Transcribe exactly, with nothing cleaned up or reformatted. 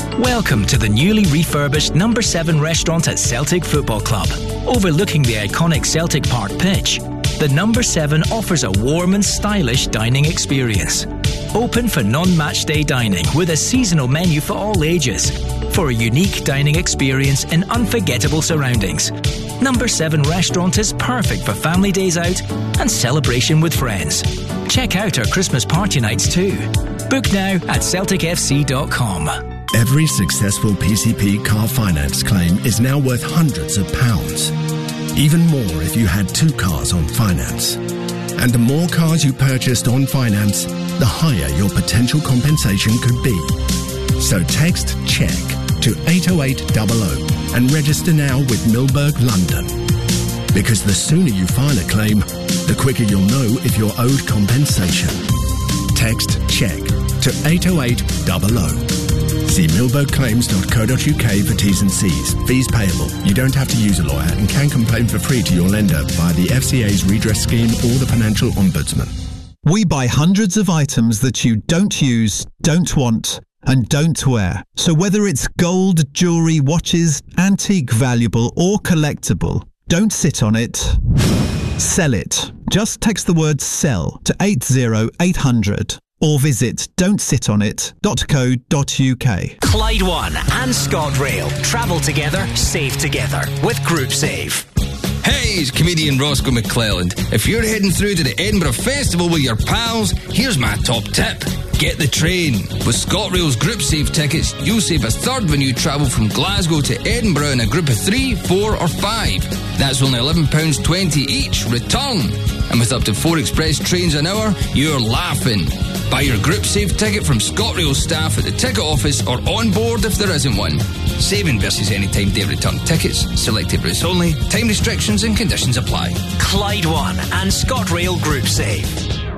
Welcome to the newly refurbished Number seven restaurant at Celtic Football Club, overlooking the iconic Celtic Park pitch. The Number seven offers a warm and stylish dining experience. Open for non-match day dining with a seasonal menu for all ages. For a unique dining experience in unforgettable surroundings. Number seven restaurant is perfect for family days out and celebration with friends. Check out our Christmas party nights too. Book now at celtic f c dot com. Every successful P C P car finance claim is now worth hundreds of pounds. Even more if you had two cars on finance. And the more cars you purchased on finance, the higher your potential compensation could be. So text CHECK to eight oh eight hundred and register now with Milberg London. Because the sooner you file a claim, the quicker you'll know if you're owed compensation. Text CHECK to eight oh eight hundred. See milberg claims dot co dot u k for T's and C's. Fees payable. You don't have to use a lawyer and can complain for free to your lender via the F C A's redress scheme or the Financial Ombudsman. We buy hundreds of items that you don't use, don't want, and don't wear. So whether it's gold, jewellery, watches, antique, valuable or collectible, don't sit on it. Sell it. Just text the word SELL to eight oh eight hundred or visit don't sit on it dot co dot u k. Clyde One and ScotRail. Travel together, save together with Group Save. Hey, it's comedian Roscoe McClelland. If you're heading through to the Edinburgh Festival with your pals, here's my top tip. Get the train. With ScotRail's Group Save tickets, you'll save a third when you travel from Glasgow to Edinburgh in a group of three, four or five. That's only eleven pounds twenty each, return. And with up to four express trains an hour, you're laughing. Buy your Group Save ticket from ScotRail staff at the ticket office or on board if there isn't one. Saving versus anytime day return tickets. Selected routes only. Time restrictions and conditions apply. Clyde One and ScotRail Group Save.